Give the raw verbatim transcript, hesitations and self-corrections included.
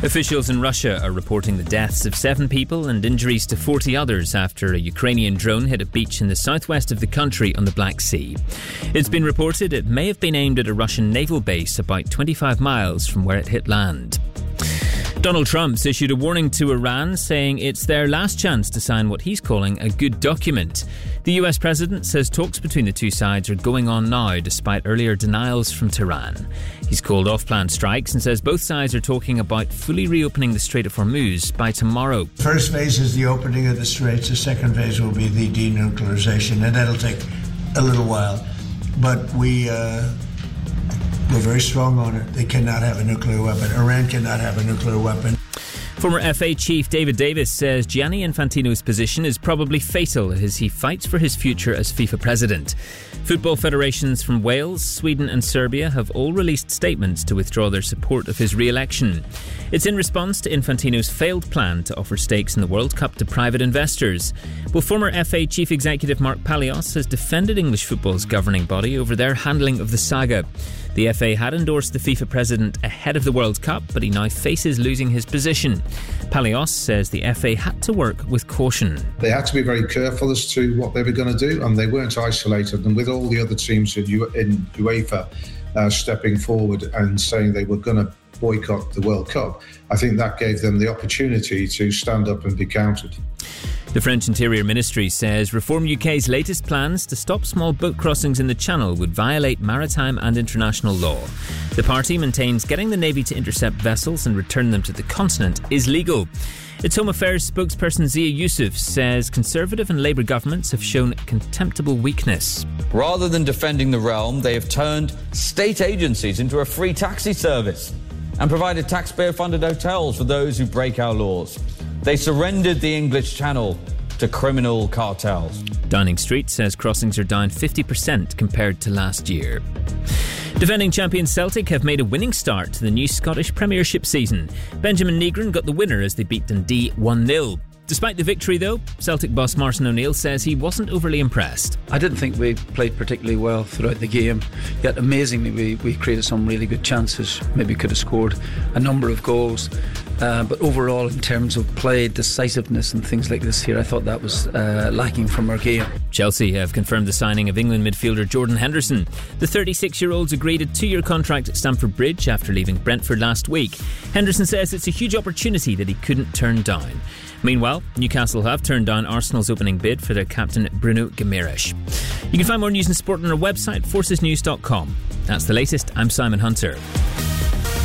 Officials in Russia are reporting the deaths of seven people and injuries to forty others after a Ukrainian drone hit a beach in the southwest of the country on the Black Sea. It's been reported it may have been aimed at a Russian naval base about twenty-five miles from where it hit land. Donald Trump's issued a warning to Iran, saying it's their last chance to sign what he's calling a good document. The U S president says talks between the two sides are going on now, despite earlier denials from Tehran. He's called off planned strikes and says both sides are talking about fully reopening the Strait of Hormuz by tomorrow. First phase is the opening of the straits. The second phase will be the denuclearization, and that'll take a little while. But we... Uh We're very strong on it. They cannot have a nuclear weapon. Iran cannot have a nuclear weapon. Former F A chief David Davis says Gianni Infantino's position is probably fatal as he fights for his future as FIFA president. Football federations from Wales, Sweden and Serbia have all released statements to withdraw their support of his re-election. It's in response to Infantino's failed plan to offer stakes in the World Cup to private investors. Well, former F A chief executive Mark Palios has defended English football's governing body over their handling of the saga. The F A had endorsed the FIFA president ahead of the World Cup, but he now faces losing his position. Palios says the F A had to work with caution. They had to be very careful as to what they were going to do, and they weren't isolated. And with all the other teams in UEFA uh, stepping forward and saying they were going to boycott the World Cup, I think that gave them the opportunity to stand up and be counted. The French Interior Ministry says Reform U K's latest plans to stop small boat crossings in the Channel would violate maritime and international law. The party maintains getting the Navy to intercept vessels and return them to the continent is legal. Its Home Affairs spokesperson Zia Yusuf says Conservative and Labour governments have shown contemptible weakness. Rather than defending the realm, they have turned state agencies into a free taxi service and provided taxpayer-funded hotels for those who break our laws. They surrendered the English Channel to criminal cartels. Downing Street says crossings are down fifty percent compared to last year. Defending champions Celtic have made a winning start to the new Scottish Premiership season. Benjamin Negron got the winner as they beat Dundee one nil. Despite the victory, though, Celtic boss Martin O'Neill says he wasn't overly impressed. I didn't think we played particularly well throughout the game, yet amazingly we, we created some really good chances, maybe could have scored a number of goals. Uh, but overall, in terms of play, decisiveness and things like this here, I thought that was uh, lacking from our game. Chelsea have confirmed the signing of England midfielder Jordan Henderson. The thirty-six-year-old's agreed a two-year contract at Stamford Bridge after leaving Brentford last week. Henderson says it's a huge opportunity that he couldn't turn down. Meanwhile, Newcastle have turned down Arsenal's opening bid for their captain Bruno Guimaraes. You can find more news and sport on our website, forces news dot com. That's the latest. I'm Simon Hunter.